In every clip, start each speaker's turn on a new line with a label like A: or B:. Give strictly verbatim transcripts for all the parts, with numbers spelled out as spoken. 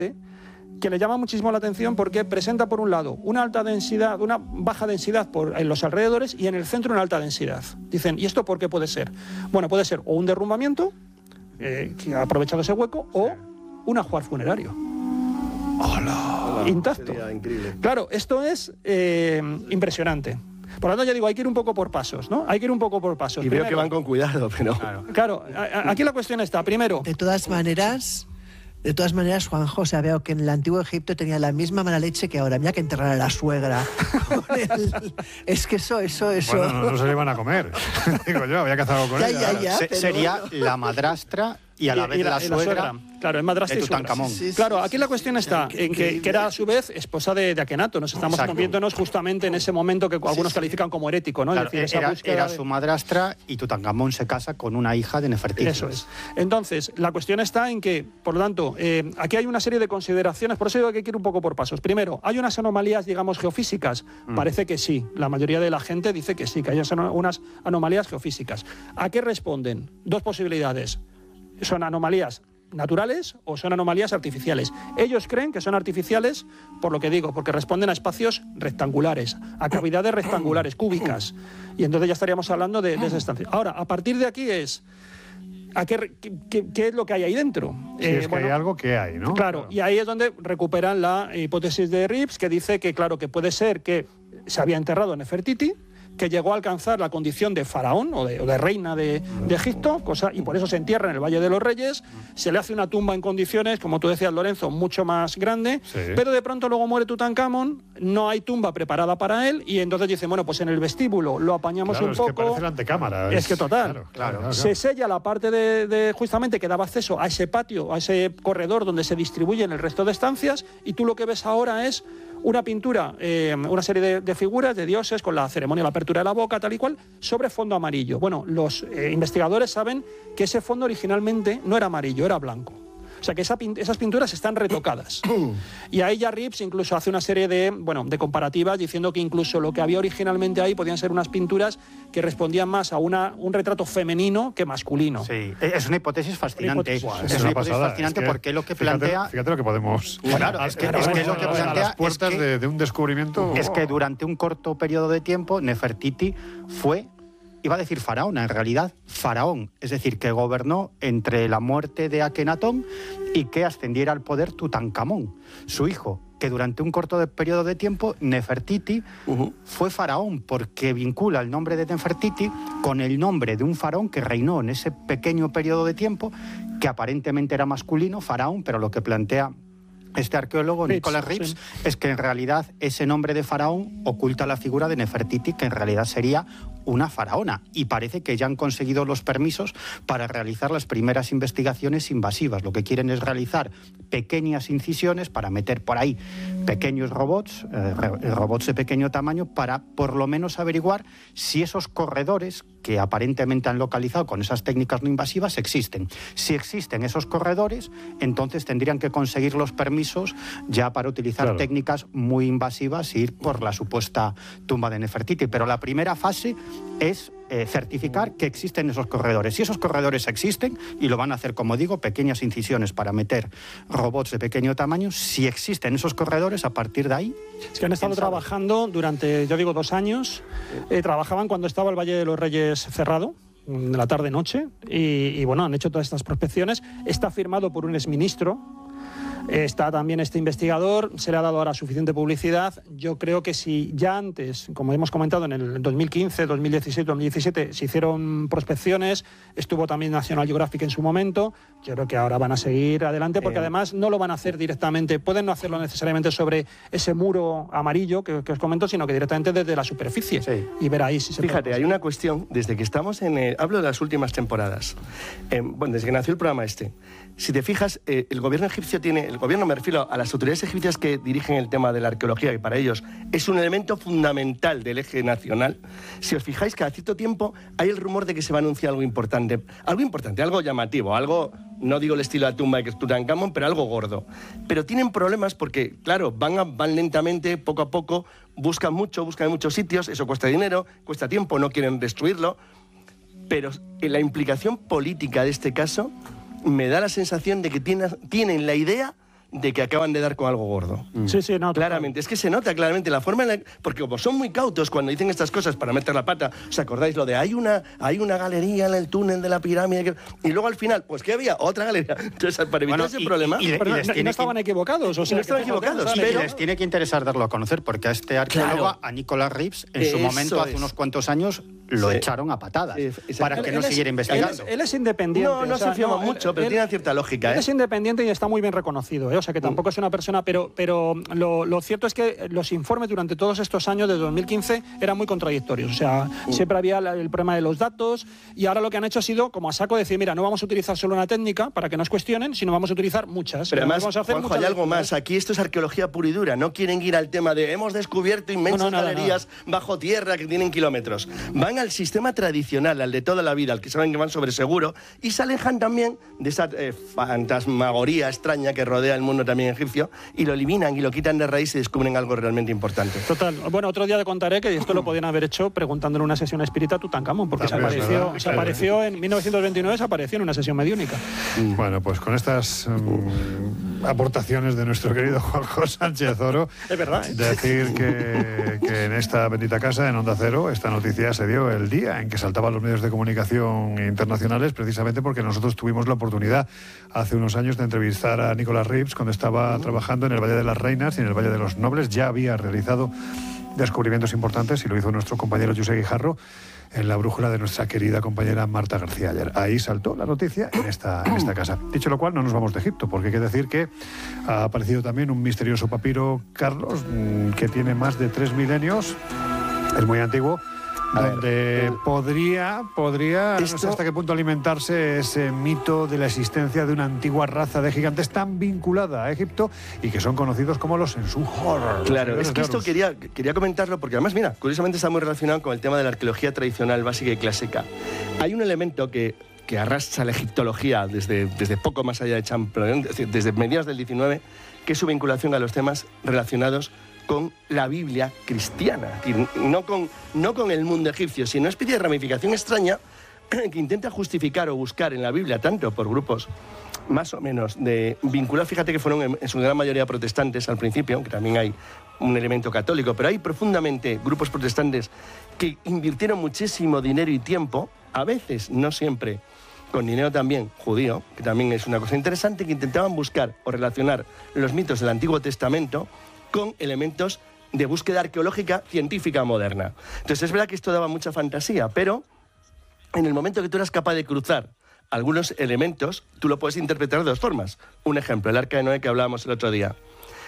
A: que le llama muchísimo la atención porque presenta, por un lado, una alta densidad, una baja densidad por, en los alrededores y en el centro una alta densidad. Dicen, ¿y esto por qué puede ser? Bueno, puede ser o un derrumbamiento, eh, que ha aprovechado ese hueco, o un ajuar funerario.
B: ¡Hola!
A: Intacto. Claro, esto es eh, impresionante. Por lo tanto, ya digo, hay que ir un poco por pasos, ¿no? Hay que ir un poco por pasos.
B: Y veo Primero, que van con cuidado, pero...
A: Claro, claro a, a, aquí la cuestión está, primero...
C: De todas maneras... De todas maneras, Juanjo, o sea, veo que en el antiguo Egipto tenía la misma mala leche que ahora. Mira que enterrar a la suegra. El... Es que eso, eso, eso...
D: Bueno, no, no se le iban a comer. Digo yo, había cazado con
C: ya,
D: ella.
C: Ya, ya,
E: Se, sería
C: bueno.
E: La madrastra y a la
A: y,
E: vez
A: y la,
E: la,
A: y
E: suegra,
A: la suegra. Claro, es madrastra
E: de
A: y suegra.
E: Tutankamón.
C: Sí, sí,
A: claro,
C: sí,
A: aquí la cuestión está
C: sí,
A: en que, que era a su vez esposa de, de Akenato. Nos estamos
E: Exacto.
A: moviéndonos justamente en ese momento que algunos
C: sí, sí.
A: califican como herético, ¿no?
E: Claro,
A: es decir, esa
E: era,
A: búsqueda
E: era
A: de...
E: su madrastra y Tutankamón se casa con una hija de Nefertiti.
A: Eso es. Entonces, la cuestión está en que, por lo tanto, eh, aquí hay una serie de consideraciones, por eso digo que hay que ir un poco por pasos. Primero, ¿hay unas anomalías, digamos, geofísicas? Mm. Parece que sí. La mayoría de la gente dice que sí, que hay unas anomalías geofísicas. ¿A qué responden? Dos posibilidades. Son anomalías naturales o son anomalías artificiales. Ellos creen que son artificiales, por lo que digo, porque responden a espacios rectangulares, a cavidades rectangulares, cúbicas. Y entonces ya estaríamos hablando de, de esa estancia. Ahora, a partir de aquí es... ¿A qué, qué, ¿Qué es lo que hay ahí dentro?
D: Si eh, es que bueno, hay algo que hay, ¿no?
A: Claro, claro, y ahí es donde recuperan la hipótesis de Rips, que dice que, claro, que puede ser que se había enterrado en Nefertiti, que llegó a alcanzar la condición de faraón o de, o de reina de, de Egipto, cosa, y por eso se entierra en el Valle de los Reyes, se le hace una tumba en condiciones, como tú decías, Lorenzo, mucho más grande, sí. Pero de pronto luego muere Tutankamón, no hay tumba preparada para él, y entonces dicen, bueno, pues en el vestíbulo lo apañamos
D: claro,
A: un
D: es
A: poco...
D: Que parece la antecámara.
A: Es,
D: es
A: que total.
D: Claro, claro, claro.
A: Se sella la parte de, de, justamente, que daba acceso a ese patio, a ese corredor donde se distribuyen el resto de estancias, y tú lo que ves ahora es una pintura, eh, una serie de, de figuras de dioses con la ceremonia de la apertura de la boca, tal y cual, sobre fondo amarillo. Bueno, los eh, investigadores saben que ese fondo originalmente no era amarillo, era blanco. O sea, que esa, esas pinturas están retocadas. Y ahí ya Rips incluso hace una serie de, bueno, de comparativas diciendo que incluso lo que había originalmente ahí podían ser unas pinturas que respondían más a una, un retrato femenino que masculino.
E: Sí, es una hipótesis fascinante.
A: Una hipótesis,
E: es, es una hipótesis pasada. fascinante es que, porque lo que
D: fíjate,
E: plantea...
D: Fíjate lo que podemos...
E: Claro, es que, es que lo que plantea...
D: A las puertas
E: es que,
D: de, de un descubrimiento...
E: Es que durante un corto periodo de tiempo, Nefertiti fue... Iba a decir faraona, en realidad, faraón. Es decir, que gobernó entre la muerte de Akenatón y que ascendiera al poder Tutankamón, su hijo, que durante un corto de periodo de tiempo, Nefertiti uh-huh. fue faraón, porque vincula el nombre de Nefertiti con el nombre de un faraón que reinó en ese pequeño periodo de tiempo, que aparentemente era masculino, faraón, pero lo que plantea este arqueólogo,
A: Rips,
E: Nicholas Rips,
A: sí.
E: es que en realidad ese nombre de faraón oculta la figura de Nefertiti, que en realidad sería una faraona, y parece que ya han conseguido los permisos para realizar las primeras investigaciones invasivas. Lo que quieren es realizar pequeñas incisiones para meter por ahí pequeños robots, eh, robots de pequeño tamaño, para por lo menos averiguar si esos corredores que aparentemente han localizado con esas técnicas no invasivas existen. Si existen esos corredores, entonces tendrían que conseguir los permisos ya para utilizar claro. técnicas muy invasivas e ir por la supuesta tumba de Nefertiti. Pero la primera fase es eh, certificar que existen esos corredores. Si esos corredores existen, y lo van a hacer, como digo, pequeñas incisiones para meter robots de pequeño tamaño, si existen esos corredores, a partir de ahí...
A: Es que han estado trabajando durante, yo digo, dos años. Eh, trabajaban cuando estaba el Valle de los Reyes cerrado, de la tarde-noche, y, y bueno, han hecho todas estas prospecciones. Está firmado por un exministro. Está también este investigador, se le ha dado ahora suficiente publicidad. Yo creo que si ya antes, como hemos comentado, en el dos mil quince, dos mil dieciséis, dos mil diecisiete se hicieron prospecciones, estuvo también National Geographic en su momento, yo creo que ahora van a seguir adelante porque eh, además no lo van a hacer directamente, pueden no hacerlo necesariamente sobre ese muro amarillo que, que os comento, sino que directamente desde la superficie sí. y ver ahí si se
B: Fíjate, hay una cuestión, desde que estamos en el, hablo de las últimas temporadas, eh, bueno, desde que nació el programa este, si te fijas, eh, el gobierno egipcio tiene, el gobierno me refiero a las autoridades egipcias que dirigen el tema de la arqueología, que para ellos es un elemento fundamental del eje nacional. Si os fijáis, cada cierto tiempo hay el rumor de que se va a anunciar algo importante, algo importante, algo llamativo, algo, no digo el estilo de la tumba de Tutankamón, pero algo gordo. Pero tienen problemas porque, claro, van, a, van lentamente, poco a poco, buscan mucho, buscan en muchos sitios, eso cuesta dinero, cuesta tiempo, no quieren destruirlo, pero la implicación política de este caso me da la sensación de que tienen, tienen la idea de que acaban de dar con algo gordo.
A: Mm. Sí, sí, no.
B: Claramente, es que se nota claramente la forma en la... Porque como son muy cautos cuando dicen estas cosas para meter la pata, ¿os acordáis lo de hay una, hay una galería en el túnel de la pirámide? Que... Y luego al final, pues que había otra galería. Entonces, para evitar bueno, ese
E: y,
B: problema...
E: Y, y,
A: pero
E: y
A: no,
E: les
A: no,
E: tiene
A: no estaban
E: que...
A: equivocados. O sea,
B: no estaban equivocados,
E: pero...
B: pero...
E: les tiene que interesar darlo a conocer, porque a este arqueólogo, claro, a Nicholas Reeves, en su
B: Eso
E: momento, hace
B: es.
E: unos cuantos años, lo
B: sí.
E: echaron a patadas
B: sí,
E: para
B: él,
E: que
B: él
E: no
B: es,
E: siguiera investigando.
A: Él es, él es independiente.
B: No, no
A: o sea,
B: se fiaba
A: no,
B: mucho,
A: él,
B: pero
A: él,
B: tiene cierta lógica.
A: Él
B: ¿eh?
A: es independiente y está muy bien reconocido. ¿eh? O sea, que tampoco mm. es una persona... Pero, pero lo, lo cierto es que los informes durante todos estos años, de dos mil quince, eran muy contradictorios. O sea, mm. siempre había el problema de los datos y ahora lo que han hecho ha sido, como a saco, decir, mira, no vamos a utilizar solo una técnica para que nos cuestionen, sino vamos a utilizar muchas.
B: Pero además,
A: vamos a hacer
B: Juanjo, hay algo más. Aquí esto es arqueología pura y dura. No quieren ir al tema de hemos descubierto inmensas no, no, nada, galerías nada. bajo tierra que tienen kilómetros. Van al sistema tradicional, al de toda la vida, al que saben que van sobre seguro, y se alejan también de esa eh, fantasmagoría extraña que rodea el mundo también egipcio, y lo eliminan y lo quitan de raíz y descubren algo realmente importante.
A: Total. Bueno, otro día te contaré que esto lo podían haber hecho preguntándole en una sesión espírita a Tutankamón, porque se apareció, se apareció en mil novecientos veintinueve, se apareció en una sesión mediúnica.
D: Bueno, pues con estas um, aportaciones de nuestro querido Juanjo Sánchez Oro,
A: es verdad, ¿eh?
D: decir que, que en esta bendita casa, en Onda Cero, esta noticia se dio el día en que saltaban los medios de comunicación internacionales, precisamente porque nosotros tuvimos la oportunidad hace unos años de entrevistar a Nicholas Reeves cuando estaba trabajando en el Valle de las Reinas y en el Valle de los Nobles. Ya había realizado descubrimientos importantes y lo hizo nuestro compañero José Guijarro en la brújula de nuestra querida compañera Marta García ayer. Ahí saltó la noticia en esta, en esta casa. Dicho lo cual, no nos vamos de Egipto, porque hay que decir que ha aparecido también un misterioso papiro, Carlos, que tiene más de tres milenios, es muy antiguo, A donde ver, podría, podría esto... no sé hasta qué punto alimentarse ese mito de la existencia de una antigua raza de gigantes tan vinculada a Egipto y que son conocidos como los Ensunhor.
B: Claro, es que esto quería, quería comentarlo porque además, mira, curiosamente está muy relacionado con el tema de la arqueología tradicional, básica y clásica. Hay un elemento que, que arrastra la egiptología desde, desde poco más allá de Champlain, es decir, desde mediados del diecinueve, que es su vinculación a los temas relacionados con la Biblia cristiana, no con, no con el mundo egipcio, sino una especie de ramificación extraña que intenta justificar o buscar en la Biblia, tanto por grupos más o menos de vinculados, fíjate que fueron en, en su gran mayoría protestantes al principio, aunque también hay un elemento católico, pero hay profundamente grupos protestantes que invirtieron muchísimo dinero y tiempo, a veces, no siempre, con dinero también judío, que también es una cosa interesante, que intentaban buscar o relacionar los mitos del Antiguo Testamento con elementos de búsqueda arqueológica científica moderna. Entonces es verdad que esto daba mucha fantasía, pero en el momento que tú eras capaz de cruzar algunos elementos, tú lo puedes interpretar de dos formas. Un ejemplo, el Arca de Noé que hablábamos el otro día.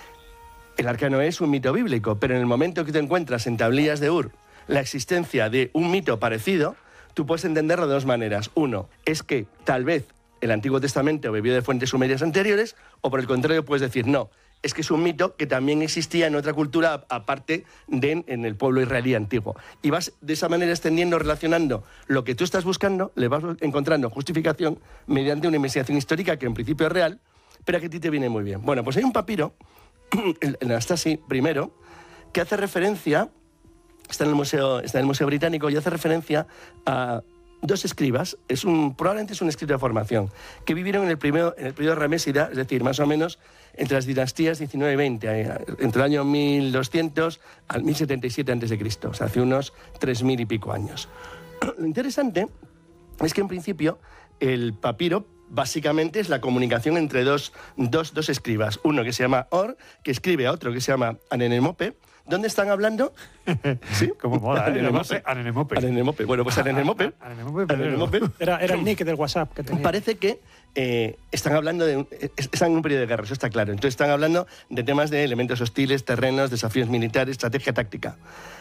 B: El Arca de Noé es un mito bíblico, pero en el momento que te encuentras en tablillas de Ur la existencia de un mito parecido, tú puedes entenderlo de dos maneras. Uno, es que tal vez el Antiguo Testamento bebió de fuentes sumerias anteriores, o por el contrario puedes decir no, es que es un mito que también existía en otra cultura aparte de en el pueblo israelí antiguo. Y vas de esa manera extendiendo, relacionando lo que tú estás buscando, le vas encontrando justificación mediante una investigación histórica que en principio es real, pero que a ti te viene muy bien. Bueno, pues hay un papiro, el Anastasi primero, que hace referencia, está en el Museo, está en el Museo Británico, y hace referencia a dos escribas, es un, probablemente es un escrito de formación, que vivieron en el, primero, en el periodo ramésida, es decir, más o menos entre las dinastías diecinueve y veinte, entre el año mil doscientos al mil setenta y siete antes de Cristo, o sea, hace unos tres mil y pico años. Lo interesante es que en principio el papiro básicamente es la comunicación entre dos, dos, dos escribas, uno que se llama Or, que escribe a otro que se llama Anenemope. ¿Dónde están hablando?
D: ¿Sí? Como mola,
B: Anenemope.
D: Anenemope.
B: Anenemope. Bueno, pues Anenemope.
D: Anenemope.
A: Anenemope. Era, era el nick del WhatsApp que tenía.
B: Parece que eh, están hablando de... Un, están en un periodo de guerra, eso está claro. Entonces están hablando de temas de elementos hostiles, terrenos, desafíos militares, estrategia táctica.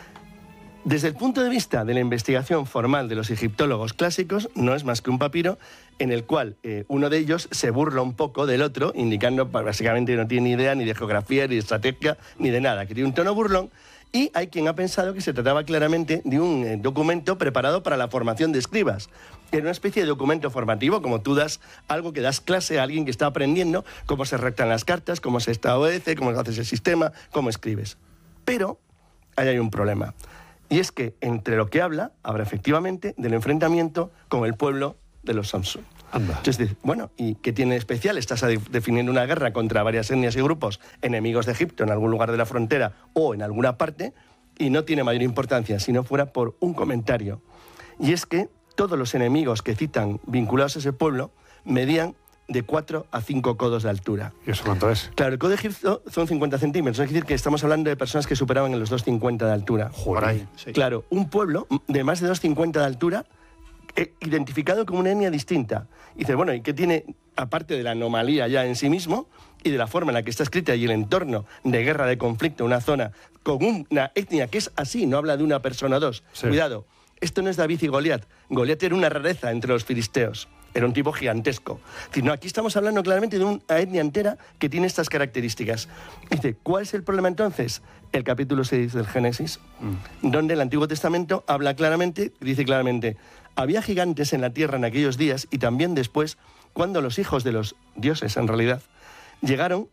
B: Desde el punto de vista de la investigación formal de los egiptólogos clásicos, no es más que un papiro en el cual eh, uno de ellos se burla un poco del otro, indicando básicamente que no tiene ni idea ni de geografía, ni de estrategia, ni de nada, que tiene un tono burlón, y hay quien ha pensado que se trataba claramente de un eh, documento preparado para la formación de escribas. Era una especie de documento formativo, como tú das algo que das clase a alguien que está aprendiendo, cómo se redactan las cartas, cómo se establece, cómo haces el sistema, cómo escribes. Pero ahí hay un problema. Y es que entre lo que habla, habla efectivamente del enfrentamiento con el pueblo de los Samsun.
D: Anda.
B: Entonces, bueno, ¿y qué tiene de especial? Estás definiendo una guerra contra varias etnias y grupos enemigos de Egipto en algún lugar de la frontera o en alguna parte, y no tiene mayor importancia si no fuera por un comentario. Y es que todos los enemigos que citan vinculados a ese pueblo medían de cuatro a cinco codos de altura.
D: ¿Y eso cuánto es?
B: Claro, el codo egipcio son cincuenta centímetros, es decir, que estamos hablando de personas que superaban en los dos cincuenta de altura.
E: Por ahí, sí.
B: Claro, un pueblo de más de dos cincuenta de altura, eh, identificado como una etnia distinta. Y dice, bueno, ¿y qué tiene, aparte de la anomalía ya en sí mismo y de la forma en la que está escrita y el entorno de guerra, de conflicto, una zona con una etnia que es así, no habla de una persona o dos?
D: Sí.
B: Cuidado, esto no es David y Goliat. Goliat era una rareza entre los filisteos. Era un tipo gigantesco. Es decir, no, aquí estamos hablando claramente de una etnia entera que tiene estas características. Dice, ¿cuál es el problema entonces? El capítulo seis del Génesis, mm. donde el Antiguo Testamento habla claramente, dice claramente, había gigantes en la tierra en aquellos días y también después, cuando los hijos de los dioses, en realidad, llegaron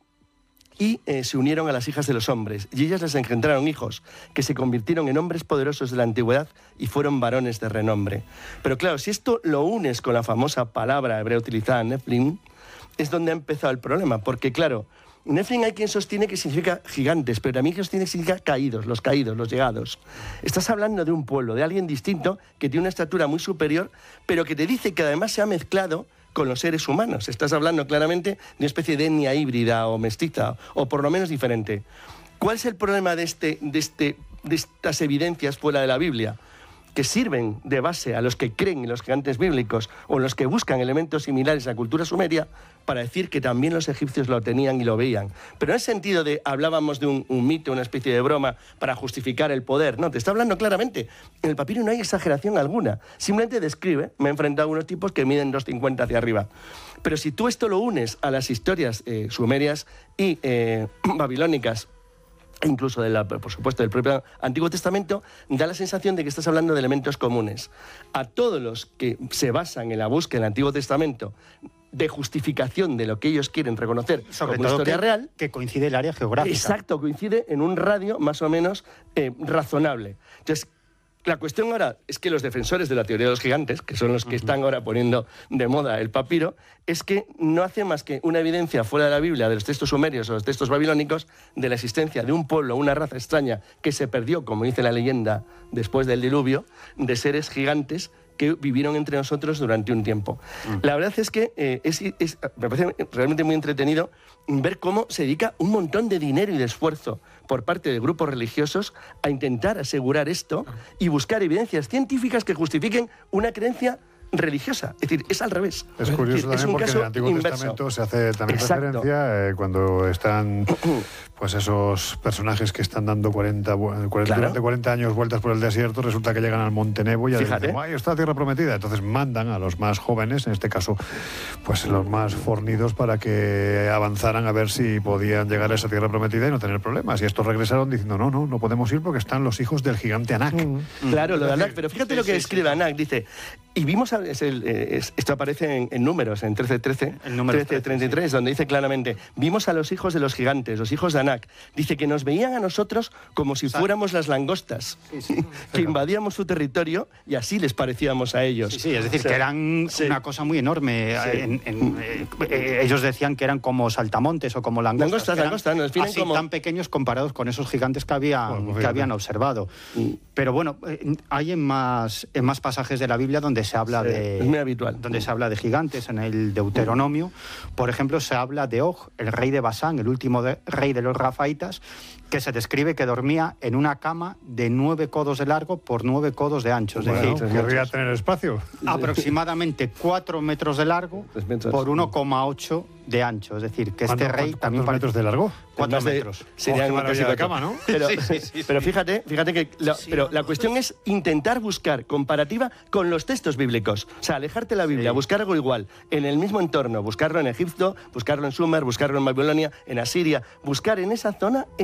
B: y eh, se unieron a las hijas de los hombres, y ellas les engendraron hijos, que se convirtieron en hombres poderosos de la antigüedad y fueron varones de renombre. Pero claro, si esto lo unes con la famosa palabra hebrea utilizada, Nephilim, es donde ha empezado el problema, porque claro, Nephilim hay quien sostiene que significa gigantes, pero también sostiene que significa caídos, los caídos, los llegados. Estás hablando de un pueblo, de alguien distinto, que tiene una estatura muy superior, pero que te dice que además se ha mezclado con los seres humanos. Estás hablando claramente de una especie de etnia híbrida o mestiza, o por lo menos diferente. ¿Cuál es el problema de, este, de, este, de estas evidencias fuera de la Biblia? Que sirven de base a los que creen en los gigantes bíblicos o los que buscan elementos similares a la cultura sumeria para decir que también los egipcios lo tenían y lo veían. Pero en el sentido de, hablábamos de un, un mito, una especie de broma para justificar el poder. No, te está hablando claramente. En el papiro no hay exageración alguna. Simplemente describe, me he enfrentado a unos tipos que miden dos cincuenta hacia arriba. Pero si tú esto lo unes a las historias eh, sumerias y eh, babilónicas, incluso, de la, por supuesto, del propio Antiguo Testamento, da la sensación de que estás hablando de elementos comunes. A todos los que se basan en la búsqueda del Antiguo Testamento de justificación de lo que ellos quieren reconocer
E: sobre
B: como
E: todo
B: historia
E: que,
B: real.
E: Que coincide el área geográfica.
B: Exacto, coincide en un radio más o menos eh, razonable. Entonces, la cuestión ahora es que los defensores de la teoría de los gigantes, que son los que están ahora poniendo de moda el papiro, es que no hacen más que una evidencia fuera de la Biblia, de los textos sumerios o los textos babilónicos, de la existencia de un pueblo, una raza extraña que se perdió, como dice la leyenda, después del diluvio, de seres gigantes que vivieron entre nosotros durante un tiempo. Mm. La verdad es que eh, es, es, me parece realmente muy entretenido ver cómo se dedica un montón de dinero y de esfuerzo por parte de grupos religiosos a intentar asegurar esto y buscar evidencias científicas que justifiquen una creencia religiosa. Es decir, es al revés.
D: Es curioso
B: es decir,
D: también
B: es un
D: porque
B: caso
D: en el Antiguo
B: inverso.
D: Testamento se hace también
B: Exacto.
D: referencia eh, cuando están pues esos personajes que están dando cuarenta, cuarenta,
B: Claro.
D: durante cuarenta años vueltas por el desierto, resulta que llegan al Monte Nebo y ya
B: Fíjate.
D: dicen, ¡ay, está la tierra prometida! Entonces mandan a los más jóvenes, en este caso, pues los más fornidos, para que avanzaran a ver si podían llegar a esa tierra prometida y no tener problemas. Y estos regresaron diciendo, no, no, no podemos ir porque están los hijos del gigante Anak.
B: Mm. Claro, lo de Anak, pero fíjate
E: Sí,
B: lo que
E: sí,
B: escribe
E: sí.
B: Anak, dice, y vimos, a, es el, eh, es, esto aparece en, en números, en trece trece,
E: El número
B: trece treinta y tres, donde dice claramente, vimos a los hijos de los gigantes, los hijos de Anak, dice que nos veían a nosotros como si fuéramos las langostas,
E: Sí, sí.
B: que invadíamos su territorio y así les parecíamos a ellos.
E: Sí, sí, es decir,
B: O sea,
E: que eran
B: sí.
E: una cosa muy enorme.
B: Sí.
E: En- en- eh, eh, ellos decían que eran como saltamontes o como langostas.
B: Langostas,
E: que eran
B: langostas, nos definen
E: así
B: como-
E: tan pequeños comparados con esos gigantes que habían,
D: Bueno, pues
E: que
D: fíjate.
E: habían observado.
B: Mm.
E: Pero bueno, eh, hay en más, en más pasajes de la Biblia donde se habla
B: Sí,
E: de...
B: es muy habitual.
E: Donde se habla de gigantes. En el Deuteronomio, por ejemplo, se habla de Og, el rey de Basán, el último de- rey de los Rafaitas, que se describe que dormía en una cama de nueve codos de largo por nueve codos de ancho. Es
D: Bueno,
E: decir,
D: querría tener espacio.
E: aproximadamente cuatro metros de largo
B: Tres metros.
E: por uno coma ocho de ancho. Es decir, que este
D: ¿Cuánto-
E: rey
D: cuántos
E: también...
D: metros de largo?
E: Cuatro
B: Más de-
E: metros.
B: serían
D: Oh, qué maravilla
B: casi
D: de
B: cuatro.
D: cama, ¿no?
B: Pero,
E: Sí, sí, sí,
B: pero
E: sí.
B: fíjate, fíjate que la,
E: Sí,
B: pero
E: no,
B: la
E: no,
B: cuestión
E: no.
B: es intentar buscar comparativa con los textos bíblicos. O sea, alejarte de la Biblia,
E: Sí.
B: buscar algo igual en el mismo entorno, buscarlo en Egipto, buscarlo en Sumer, buscarlo en Babilonia, en Asiria, buscar en esa zona eso.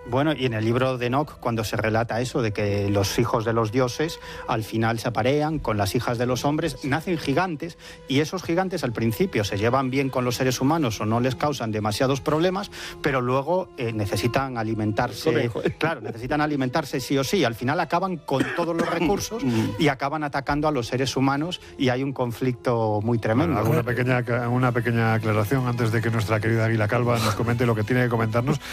E: Bueno, y en el libro de Enoch, cuando se relata eso, de que los hijos de los dioses al final se aparean con las hijas de los hombres, nacen gigantes, y esos gigantes al principio se llevan bien con los seres humanos o no les causan demasiados problemas, pero luego eh, necesitan alimentarse, claro, necesitan alimentarse sí o sí, al final acaban con todos los recursos y acaban atacando a los seres humanos y hay un conflicto muy tremendo.
D: Bueno, una pequeña, una pequeña aclaración antes de que nuestra querida Águila Calva nos comente lo que tiene que comentarnos.